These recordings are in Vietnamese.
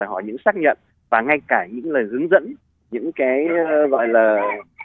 phải hỏi những xác nhận, và ngay cả những lời hướng dẫn, những cái gọi là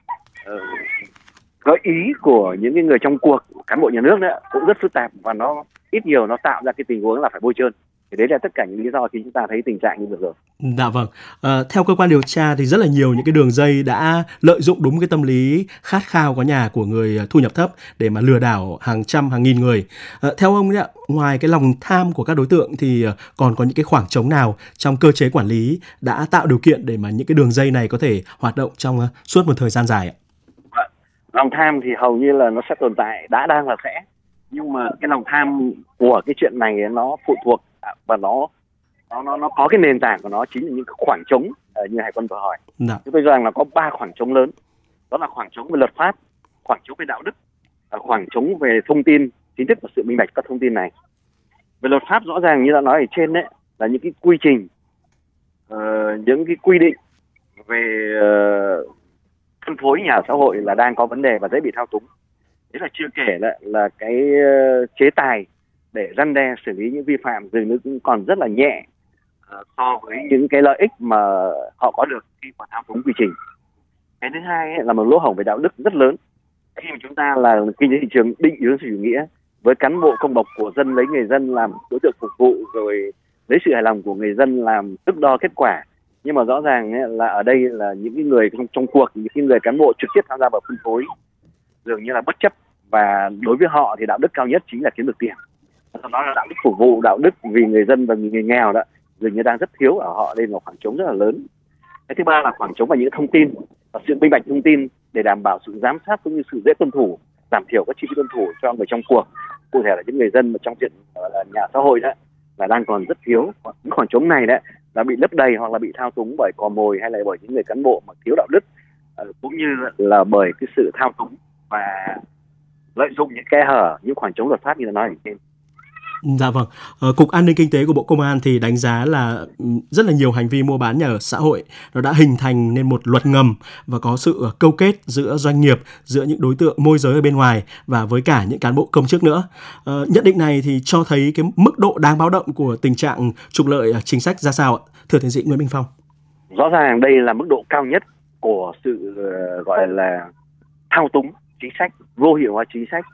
gợi ý của những cái người trong cuộc, cán bộ nhà nước nữa, cũng rất phức tạp, và nó ít nhiều nó tạo ra cái tình huống là phải bôi trơn. Thì đấy là tất cả những lý do khi chúng ta thấy tình trạng như vừa rồi. Dạ vâng. Theo cơ quan điều tra thì rất là nhiều những cái đường dây đã lợi dụng đúng cái tâm lý khát khao có nhà của người thu nhập thấp để mà lừa đảo hàng trăm hàng nghìn người. Theo ông ấy ạ, ngoài cái lòng tham của các đối tượng thì còn có những cái khoảng trống nào trong cơ chế quản lý đã tạo điều kiện để mà những cái đường dây này có thể hoạt động trong suốt một thời gian dài ạ? Lòng tham thì hầu như là nó sẽ tồn tại, đã đang và sẽ, nhưng mà cái lòng tham của cái chuyện này nó phụ thuộc và nó có cái nền tảng của nó chính là những cái khoảng trống như Hải Quân vừa hỏi. Dạ. Chúng tôi cho rằng là có 3 khoảng trống lớn, đó là khoảng trống về luật pháp, khoảng trống về đạo đức, khoảng trống về thông tin chính thức và sự minh bạch các thông tin này. Về luật pháp rõ ràng như đã nói ở trên đấy, là những cái quy trình, những cái quy định về phân phối nhà ở xã hội là đang có vấn đề và dễ bị thao túng. Thế là chưa kể là cái chế tài để răn đe xử lý những vi phạm dường như cũng còn rất là nhẹ so với những cái lợi ích mà họ có được khi mà thao túng quy trình. Cái thứ hai là một lỗ hổng về đạo đức rất lớn. Khi mà chúng ta là kinh tế thị trường định hướng chủ nghĩa, với cán bộ công bộc của dân, lấy người dân làm đối tượng phục vụ, rồi lấy sự hài lòng của người dân làm thước đo kết quả, nhưng mà rõ ràng là ở đây là những cái người trong cuộc, những cái người cán bộ trực tiếp tham gia vào phân phối dường như là bất chấp, và đối với họ thì đạo đức cao nhất chính là kiếm được tiền. Sau đó là đạo đức phục vụ, đạo đức vì người dân và vì người nghèo đó dường như đang rất thiếu ở họ. Đây là khoảng trống rất là lớn. Cái thứ ba là khoảng trống về những thông tin và sự minh bạch thông tin để đảm bảo sự giám sát cũng như sự dễ tuân thủ, giảm thiểu các chi phí tuân thủ cho người trong cuộc, cụ thể là những người dân mà trong chuyện là nhà xã hội đó là đang còn rất thiếu. Những khoảng trống này đấy là bị lấp đầy hoặc là bị thao túng bởi cò mồi hay là bởi những người cán bộ mà thiếu đạo đức, cũng như là bởi cái sự thao túng và lợi dụng những kẽ hở, những khoảng trống luật pháp như là nói ở trên. Dạ vâng. Cục An ninh Kinh tế của Bộ Công an thì đánh giá là rất là nhiều hành vi mua bán nhà ở xã hội nó đã hình thành nên một luật ngầm và có sự câu kết giữa doanh nghiệp, giữa những đối tượng môi giới ở bên ngoài và với cả những cán bộ công chức nữa. Nhận định này thì cho thấy cái mức độ đáng báo động của tình trạng trục lợi chính sách ra sao ạ? Thưa tiến sĩ Nguyễn Minh Phong. Rõ ràng đây là mức độ cao nhất của sự gọi là thao túng chính sách, vô hiệu hóa chính sách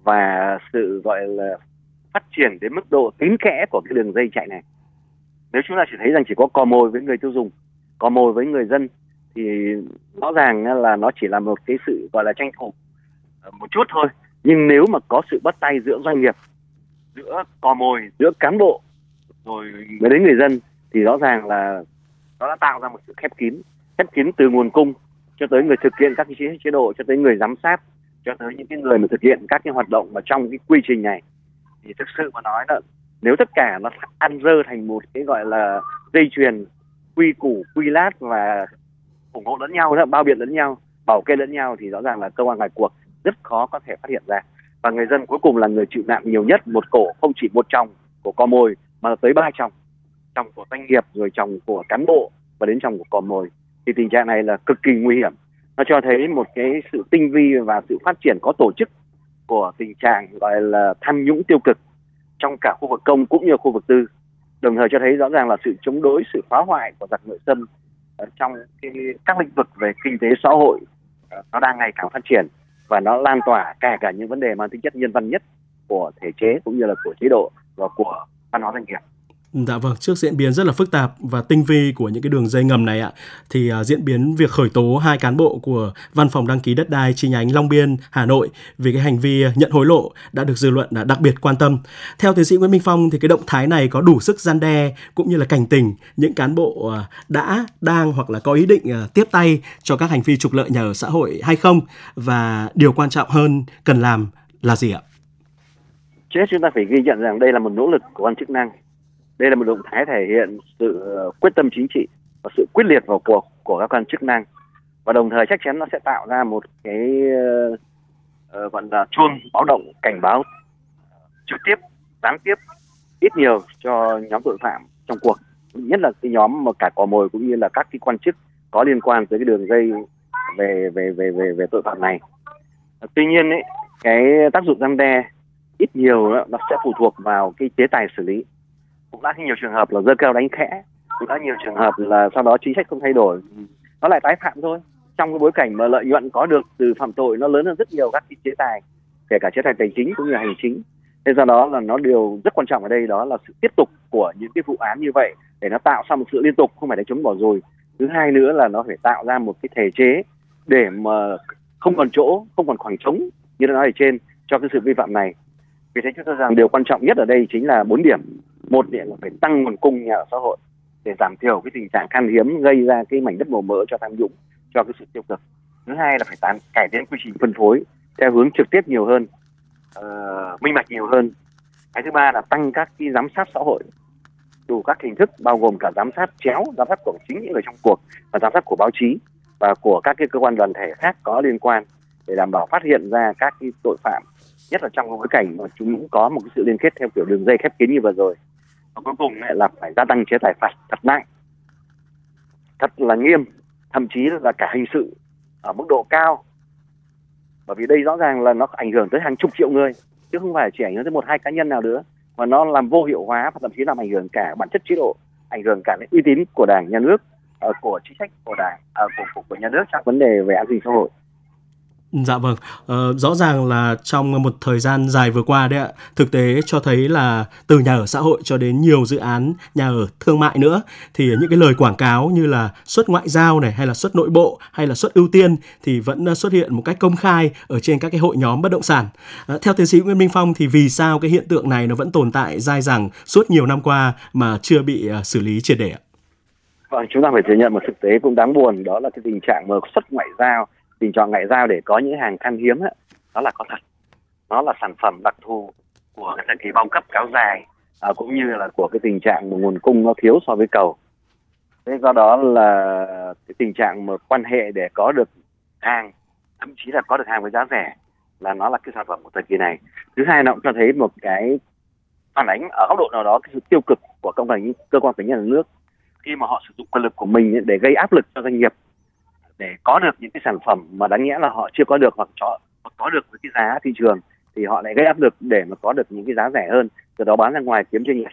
và sự gọi là phát triển đến mức độ kín kẽ của cái đường dây chạy này. Nếu chúng ta chỉ thấy rằng chỉ có cò mồi với người tiêu dùng, cò mồi với người dân, thì rõ ràng là nó chỉ là một cái sự gọi là tranh thủ một chút thôi. Nhưng nếu mà có sự bắt tay giữa doanh nghiệp, giữa cò mồi, giữa cán bộ rồi mới đến người dân, thì rõ ràng là nó đã tạo ra một sự khép kín từ nguồn cung cho tới người thực hiện các cái chế độ, cho tới người giám sát, cho tới những cái người mà thực hiện các cái hoạt động mà trong cái quy trình này. Thì thực sự mà nói là nếu tất cả nó ăn rơ thành một cái gọi là dây chuyền quy củ, quy lát và ủng hộ lẫn nhau, bao biện lẫn nhau, bảo kê lẫn nhau, thì rõ ràng là cơ quan ngoài cuộc rất khó có thể phát hiện ra. Và người dân cuối cùng là người chịu nạn nhiều nhất. Một cổ không chỉ một chồng của cò mồi mà là tới 3 chồng của doanh nghiệp, rồi chồng của cán bộ và đến chồng của cò mồi. Thì tình trạng này là cực kỳ nguy hiểm. Nó cho thấy một cái sự tinh vi và sự phát triển có tổ chức của tình trạng gọi là tham nhũng tiêu cực trong cả khu vực công cũng như khu vực tư. Đồng thời cho thấy rõ ràng là sự chống đối, sự phá hoại của giặc nội xâm trong các lĩnh vực về kinh tế xã hội nó đang ngày càng phát triển, và nó lan tỏa cả những vấn đề mang tính chất nhân văn nhất của thể chế cũng như là của chế độ và của văn hóa doanh nghiệp. Dạ vâng, trước diễn biến rất là phức tạp và tinh vi của những cái đường dây ngầm này ạ, thì diễn biến việc khởi tố 2 cán bộ của Văn phòng đăng ký đất đai chi nhánh Long Biên, Hà Nội vì cái hành vi nhận hối lộ đã được dư luận đặc biệt quan tâm. Theo tiến sĩ Nguyễn Minh Phong thì cái động thái này có đủ sức răn đe cũng như là cảnh tỉnh những cán bộ đã, đang hoặc là có ý định tiếp tay cho các hành vi trục lợi nhà ở xã hội hay không? Và điều quan trọng hơn cần làm là gì ạ? Trước hết chúng ta phải ghi nhận rằng đây là một nỗ lực của quan chức năng. Đây là một động thái thể hiện sự quyết tâm chính trị và sự quyết liệt vào cuộc của các quan chức năng, và đồng thời chắc chắn nó sẽ tạo ra một cái gọi là chuông báo động cảnh báo trực tiếp, gián tiếp ít nhiều cho nhóm tội phạm trong cuộc, nhất là cái nhóm mà cả cò mồi cũng như là các cái quan chức có liên quan tới cái đường dây về tội phạm này. Tuy nhiên ấy, cái tác dụng răn đe ít nhiều đó, nó sẽ phụ thuộc vào cái chế tài xử lý. Cũng đã nhiều trường hợp là giơ cao đánh khẽ cũng đã nhiều trường hợp là sau đó chính sách không thay đổi, nó lại tái phạm thôi. Trong cái bối cảnh mà lợi nhuận có được từ phạm tội nó lớn hơn rất nhiều các cái chế tài, kể cả chế tài tài chính cũng như hành chính. Thế do đó là nó điều rất quan trọng ở đây đó là sự tiếp tục của những cái vụ án như vậy để nó tạo ra một sự liên tục, không phải đánh trống bỏ dùi. Thứ hai nữa là nó phải tạo ra một cái thể chế để mà không còn chỗ, không còn khoảng trống như đã nói ở trên cho cái sự vi phạm này. Vì thế chúng tôi rằng điều quan trọng nhất ở đây chính là 4 điểm. Một điểm là phải tăng nguồn cung nhà ở xã hội để giảm thiểu cái tình trạng khan hiếm gây ra cái mảnh đất màu mỡ cho tham nhũng, cho cái sự tiêu cực. Thứ hai là phải cải tiến quy trình phân phối theo hướng trực tiếp nhiều hơn, minh bạch nhiều hơn. Cái thứ ba là tăng các cái giám sát xã hội đủ các hình thức, bao gồm cả giám sát chéo, giám sát của chính những người trong cuộc và giám sát của báo chí và của các cái cơ quan đoàn thể khác có liên quan để đảm bảo phát hiện ra các cái tội phạm, nhất là trong bối cảnh mà chúng cũng có một cái sự liên kết theo kiểu đường dây khép kín như vừa rồi. Và cuối cùng là phải gia tăng chế tài phạt thật nặng, thật là nghiêm, thậm chí là cả hình sự ở mức độ cao, bởi vì đây rõ ràng là nó ảnh hưởng tới hàng chục triệu người chứ không phải chỉ ảnh hưởng tới 1-2 cá nhân nào nữa, mà nó làm vô hiệu hóa và thậm chí làm ảnh hưởng cả bản chất chế độ, ảnh hưởng cả đến uy tín của Đảng, Nhà nước, của chính sách của Đảng, của Nhà nước trong vấn đề về an sinh xã hội. Dạ vâng, rõ ràng là trong một thời gian dài vừa qua đấy ạ, thực tế cho thấy là từ nhà ở xã hội cho đến nhiều dự án nhà ở thương mại nữa, thì những cái lời quảng cáo như là suất ngoại giao này, hay là suất nội bộ, hay là suất ưu tiên thì vẫn xuất hiện một cách công khai ở trên các cái hội nhóm bất động sản. Theo tiến sĩ Nguyễn Minh Phong thì vì sao cái hiện tượng này nó vẫn tồn tại dai dẳng suốt nhiều năm qua mà chưa bị xử lý triệt để ạ? Vâng, chúng ta phải thừa nhận một thực tế cũng đáng buồn, đó là cái tình trạng mà xuất ngoại giao, tình trạng ngoại giao để có những hàng khan hiếm ấy, đó là có thật. Nó là sản phẩm đặc thù của cái thời kỳ bao cấp kéo dài, cũng như là của cái tình trạng mà nguồn cung nó thiếu so với cầu. Thế do đó là cái tình trạng mà quan hệ để có được hàng, thậm chí là có được hàng với giá rẻ, là nó là cái sản phẩm của thời kỳ này. Thứ hai, nó cũng cho thấy một cái phản ánh ở góc độ nào đó cái sự tiêu cực của cơ quan quản lý nhà nước khi mà họ sử dụng quyền lực của mình để gây áp lực cho doanh nghiệp để có được những cái sản phẩm mà đáng nhẽ là họ chưa có được, hoặc có được với cái giá thị trường thì họ lại gây áp lực để mà có được những cái giá rẻ hơn, từ đó bán ra ngoài kiếm chênh lệch.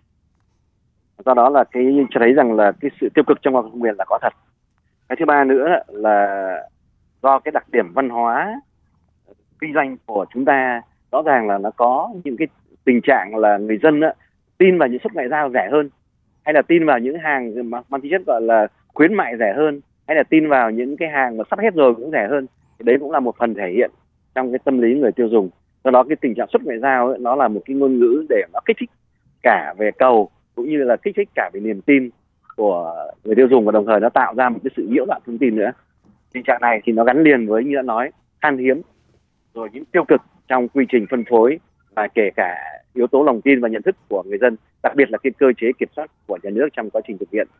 Do đó là cái cho thấy rằng là cái sự tiêu cực trong hoạt động quyền là có thật. Cái thứ ba nữa là do cái đặc điểm văn hóa kinh doanh của chúng ta, rõ ràng là nó có những cái tình trạng là người dân tin vào những suất ngoại giao rẻ hơn, hay là tin vào những hàng mang tính chất gọi là khuyến mại rẻ hơn, hay là tin vào những cái hàng mà sắp hết rồi cũng rẻ hơn. Thì đấy cũng là một phần thể hiện trong cái tâm lý người tiêu dùng. Do đó cái tình trạng xuất ngoại giao nó là một cái ngôn ngữ để nó kích thích cả về cầu cũng như là kích thích cả về niềm tin của người tiêu dùng, và đồng thời nó tạo ra một cái sự nhiễu loạn thông tin nữa. Tình trạng này thì nó gắn liền với, như đã nói, khan hiếm, rồi những tiêu cực trong quy trình phân phối, và kể cả yếu tố lòng tin và nhận thức của người dân, đặc biệt là cái cơ chế kiểm soát của nhà nước trong quá trình thực hiện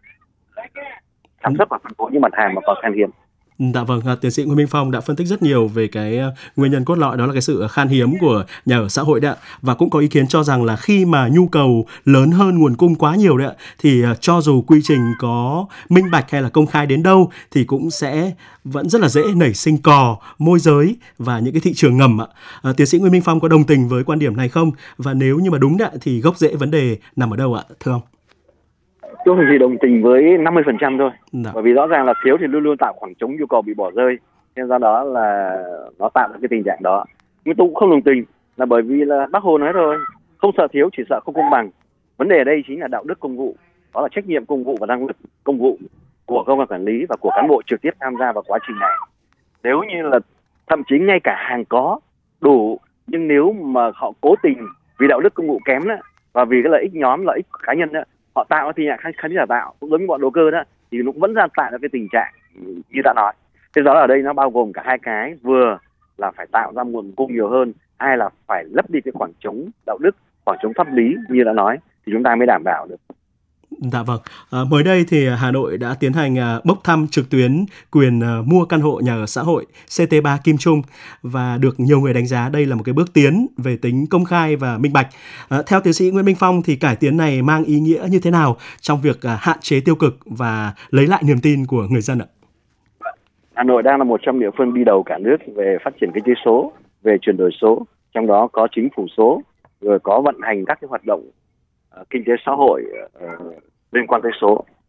sản xuất và phân phối những mặt hàng mà còn khan hiếm. Dạ vâng, tiến sĩ Nguyễn Minh Phong đã phân tích rất nhiều về cái nguyên nhân cốt lõi, đó là cái sự khan hiếm của nhà ở xã hội đấy ạ. Và cũng có ý kiến cho rằng là khi mà nhu cầu lớn hơn nguồn cung quá nhiều đấy ạ, thì cho dù quy trình có minh bạch hay là công khai đến đâu thì cũng sẽ vẫn rất là dễ nảy sinh cò, môi giới và những cái thị trường ngầm ạ. Tiến sĩ Nguyễn Minh Phong có đồng tình với quan điểm này không? Và nếu như mà đúng đấy thì gốc rễ vấn đề nằm ở đâu ạ, thưa ông? Tôi chỉ đồng tình với 50% thôi. Bởi vì rõ ràng là thiếu thì luôn luôn tạo khoảng trống nhu cầu bị bỏ rơi. Nên do đó là nó tạo ra cái tình trạng đó. Nhưng tôi cũng không đồng tình, là bởi vì là Bác Hồ nói rồi, không sợ thiếu, chỉ sợ không công bằng. Vấn đề ở đây chính là đạo đức công vụ, đó là trách nhiệm công vụ và năng lực công vụ của cơ quan quản lý và của cán bộ trực tiếp tham gia vào quá trình này. Nếu như là thậm chí ngay cả hàng có đủ, nhưng nếu mà họ cố tình vì đạo đức công vụ kém đó, và vì cái lợi ích nhóm, lợi ích cá nhân đó, họ tạo ra tình trạng khán giả tạo, cũng giống như bọn đầu cơ đó, thì nó cũng vẫn ra tạo ra cái tình trạng như đã nói. Thế đó ở đây nó bao gồm cả hai cái, vừa là phải tạo ra nguồn cung nhiều hơn, hai là phải lấp đi cái khoảng trống đạo đức, khoảng trống pháp lý như đã nói, thì chúng ta mới đảm bảo được. Dạ vâng, mới đây thì Hà Nội đã tiến hành bốc thăm trực tuyến quyền mua căn hộ nhà ở xã hội CT3 Kim Trung, và được nhiều người đánh giá đây là một cái bước tiến về tính công khai và minh bạch. Theo tiến sĩ Nguyễn Minh Phong thì cải tiến này mang ý nghĩa như thế nào trong việc hạn chế tiêu cực và lấy lại niềm tin của người dân ạ? Hà Nội đang là một trong địa phương đi đầu cả nước về phát triển kinh tế số, về chuyển đổi số, trong đó có chính phủ số, rồi có vận hành các cái hoạt động kinh tế xã hội liên quan tới số.